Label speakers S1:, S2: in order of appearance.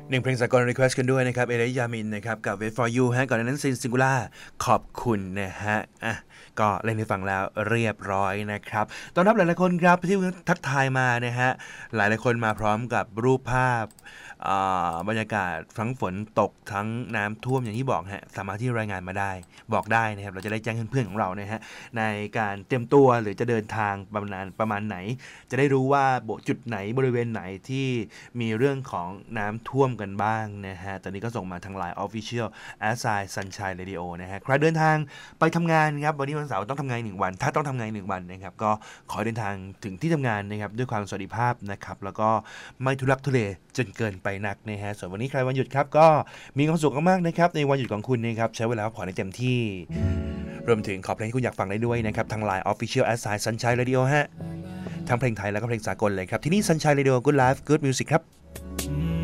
S1: หนึ่งเพลงสากลรีเควสต์กันด้วยนะครับเอเรยามินนะครับกับ Wait for You ฮะก่อนหน้านั้นซิงคูล่าขอบคุณนะฮะก็เล่นให้ฟังแล้วเรียบร้อยนะครับต้อนรับหลายๆคนครับที่ทักทายมานะฮะหลายๆคนมาพร้อมกับรูปภาพบรรยากาศทั้งฝนตกทั้งน้ำท่วมอย่างที่บอกฮะสามารถที่รายงานมาได้บอกได้นะครับเราจะได้แจ้งเพื่อนๆของเรานะฮะในการเตรียมตัวหรือจะเดินทางประมาณไหนจะได้รู้ว่าจุดไหนบริเวณไหนที่มีเรื่องของน้ำท่วมกันบ้างนะฮะตอนนี้ก็ส่งมาทาง Line Official @Sunshine Radio นะฮะใครเดินทางไปทำงานครับวันนี้วันเสาร์ต้องทำงาน1วันถ้าต้องทำงาน1วันนะครับก็ขอเดินทางถึงที่ทำงานนะครับด้วยความสวัสดิภาพนะครับแล้วก็ไม่ทุลักทุเลจนเกินไปนักนะฮะส่วนวันนี้ใครวันหยุดครับก็มีความสุขมากๆนะครับในวันหยุดของคุณนะครับใช้เวลาพักผ่อนให้เต็มที่รวมถึงขอเพลงที่คุณอยากฟังได้ด้วยนะครับทาง Line Official @Sunshine Radio ฮะทั้งเพลงไทยแล้วก็เพลงสากลเลยครับที่นี่ Sunshine Radio Good Life Good Music ครับ